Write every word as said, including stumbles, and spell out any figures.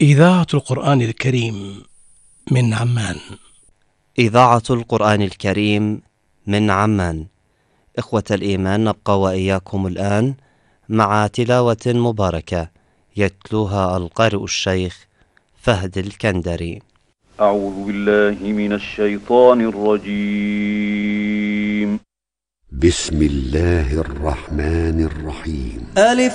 إذاعة القرآن الكريم من عمان. إذاعة القرآن الكريم من عمان. إخوة الإيمان، نبقى وإياكم الآن مع تلاوة مباركة يتلوها القارئ الشيخ فهد الكندري. أعوذ بالله من الشيطان الرجيم. بسم الله الرحمن الرحيم. ألف